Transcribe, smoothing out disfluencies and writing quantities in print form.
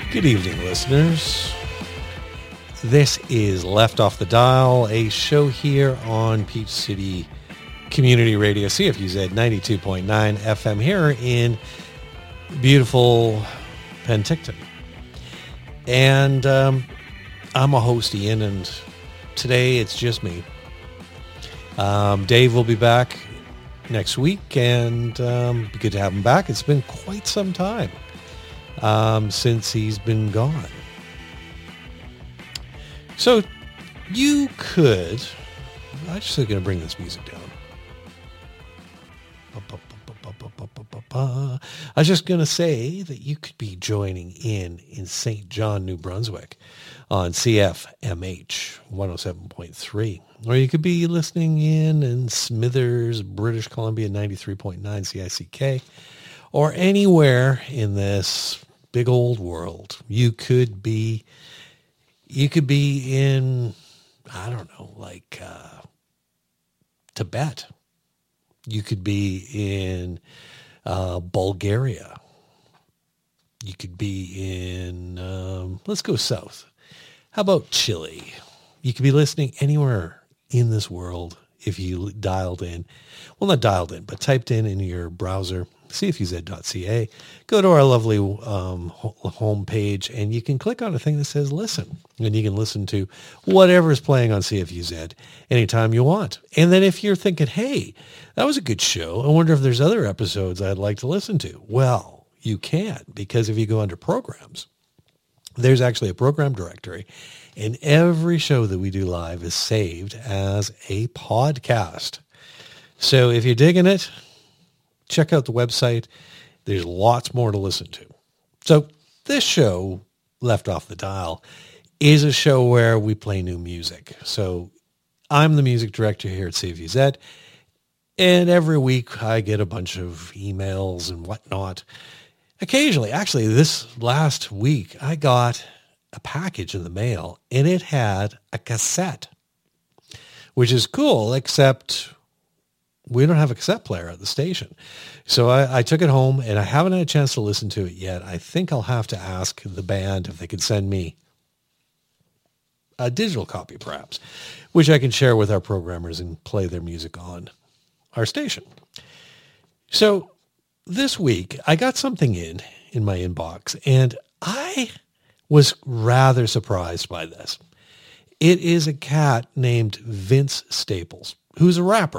Good evening, listeners. This is Left Off the Dial, a show here on Peach City Community Radio, CFUZ 92.9 FM here in beautiful Penticton. And I'm a host, Ian, and today it's just me. Dave will be back next week, and be good to have him back. It's been quite some time since he's been gone. So you could, I'm just going to bring this music down. I was just going to say that you could be joining in St. John, New Brunswick on CFMH 107.3. Or you could be listening in Smithers, British Columbia 93.9 CICK. Or anywhere in this big old world. You could be in, I don't know, like Tibet. You could be in Bulgaria. You could be in, let's go south. How about Chile? You could be listening anywhere in this world if you dialed in. Well, not dialed in, but typed in your browser, cfuz.ca. Go to our lovely home page, and you can click on a thing that says listen. And you can listen to whatever is playing on CFUZ anytime you want. And then if you're thinking, hey, that was a good show, I wonder if there's other episodes I'd like to listen to. Well, you can, because if you go under programs, there's actually a program directory, and every show that we do live is saved as a podcast. So if you're digging it, check out the website. There's lots more to listen to. So this show, Left Off the Dial, is a show where we play new music. So I'm the music director here at CFUZ, and every week I get a bunch of emails and whatnot. Occasionally, actually this last week, I got a package in the mail, and it had a cassette, which is cool, except we don't have a cassette player at the station. So I took it home, and I haven't had a chance to listen to it yet. I think I'll have to ask the band if they could send me a digital copy, perhaps, which I can share with our programmers and play their music on our station. So this week, I got something in my inbox, and I was rather surprised by this. It is a cat named Vince Staples, who's a rapper.